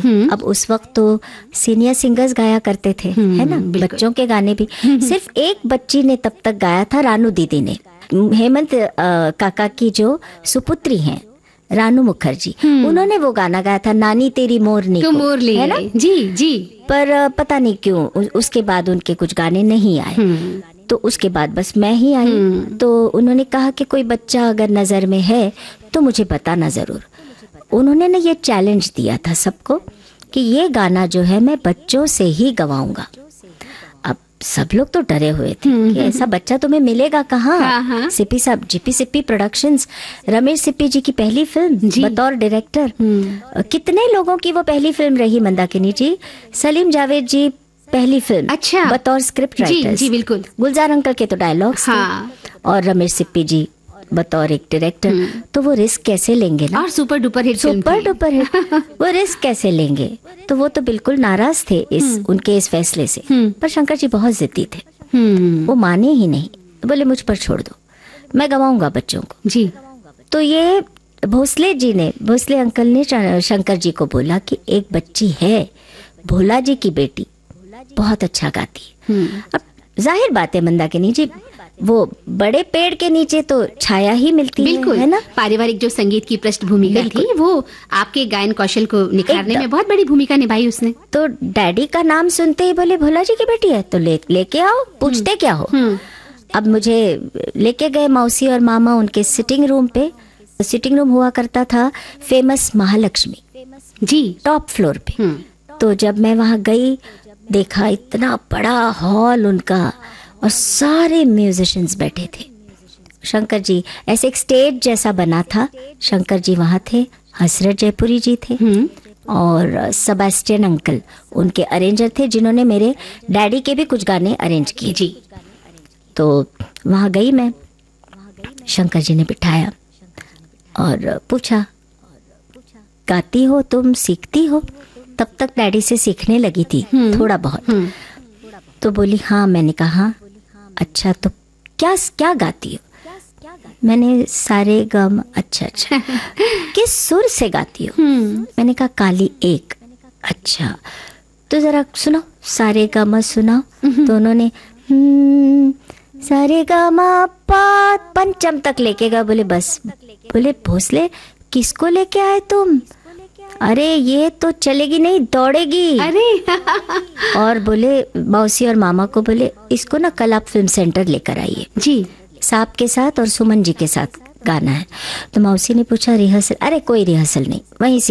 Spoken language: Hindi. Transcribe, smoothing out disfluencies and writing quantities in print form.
अब उस वक्त तो सीनियर सिंगर्स गाया करते थे, है ना, बच्चों के गाने भी। सिर्फ एक बच्ची ने तब तक गाया था, रानू दीदी ने। हेमंत काका की जो सुपुत्री हैं रानू मुखर्जी, उन्होंने वो गाना गाया था, नानी तेरी मोरनी को, मोरली, है ना। जी जी। पर पता नहीं क्यों उसके बाद उनके कुछ गाने नहीं आए। तो उसके बाद बस मैं ही आई। तो उन्होंने कहा कि कोई बच्चा अगर नजर में है तो मुझे बताना जरूर। उन्होंने ना ये चैलेंज दिया था सबको कि ये गाना जो है मैं बच्चों से ही गवाऊंगा। अब सब लोग तो डरे हुए थे कि ऐसा बच्चा तुम्हें मिलेगा कहाँ। सिप्पी साहब, जीपी सिप्पी प्रोडक्शंस, रमेश सिप्पी जी की पहली फिल्म बतौर डायरेक्टर। कितने लोगों की वो पहली फिल्म रही मंदाकिनी जी। सलीम जावेद जी पहली फिल्म, अच्छा, बतौर स्क्रिप्ट राइटर। जी बिल्कुल। गुलजार अंकल के तो डायलॉग्स थे, और रमेश सिप्पी जी बतौर एक डायरेक्टर। तो वो रिस्क कैसे लेंगे ना, और super duper hit, super duper hit, वो रिस्क कैसे लेंगे। तो वो तो बिल्कुल नाराज थे उनके इस फैसले से। पर शंकर जी बहुत जिद्दी थे, वो माने ही नहीं, बोले मुझ पर छोड़ दो, मैं गवाऊंगा बच्चों को जी। तो ये भोसले अंकल ने शंकर जी को बोला कि एक बच्ची है, भोला जी की बेटी, बहुत अच्छा गाती है। अब जाहिर बात है मंदाकिनी जी, वो बड़े पेड़ के नीचे तो छाया ही मिलती है ना। पारिवारिक जो संगीत की पृष्ठभूमि थी वो आपके गायन कौशल को निखारने में बहुत बड़ी भूमिका निभाई उसने। तो डैडी का नाम सुनते ही बोले भोला जी की बेटी है तो लेके आओ, पूछते क्या हो। अब मुझे लेके गए मौसी और मामा उनके सिटिंग रूम पे। सिटिंग रूम हुआ करता था फेमस महालक्ष्मी जी, टॉप फ्लोर पे। तो जब मैं वहां गई, देखा इतना बड़ा हॉल उनका और सारे म्यूजिशियंस बैठे थे। शंकर जी, ऐसे एक स्टेज जैसा बना था, शंकर जी वहाँ थे, हसरत जयपुरी जी थे और सेबेस्टियन अंकल उनके अरेंजर थे, जिन्होंने मेरे डैडी के भी कुछ गाने अरेंज किए जी। तो वहाँ गई मैं, शंकर जी ने बिठाया और पूछा, गाती हो तुम, सीखती हो? तब तक डैडी से सीखने लगी थी थोड़ा बहुत। तो बोली हाँ। मैंने कहा अच्छा, तो क्या क्या गाती हो? मैंने सारे गम। अच्छा किस सुर से गाती हो? मैंने कहा काली एक। अच्छा तो जरा सुनो, सारे गम सुनाओ। तो उन्होंने सारे गमा पा पंचम तक लेके गए। बोले बस। बोले भोसले किसको लेके आए तुम? अरे ये तो चलेगी नहीं, दौड़ेगी। अरे और बोले मौसी और मामा को, बोले इसको ना कल आप फिल्म सेंटर लेकर आइए जी, साहब के साथ और सुमन जी के साथ गाना है। तो मौसी ने पूछा रिहर्सल? अरे कोई रिहर्सल नहीं, वहीं से